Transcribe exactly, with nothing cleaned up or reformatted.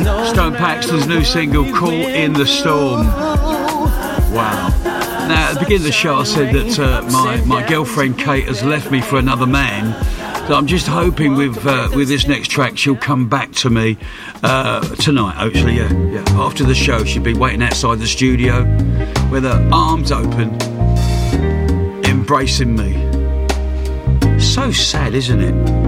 Stone Paxton's new single, Caught in the Storm. Wow. Now, at the beginning of the show, I said that uh, my, my girlfriend Kate has left me for another man. So I'm just hoping with uh, with this next track she'll come back to me uh, tonight, actually, yeah, yeah. After the show, she'll be waiting outside the studio with her arms open, embracing me. So sad, isn't it?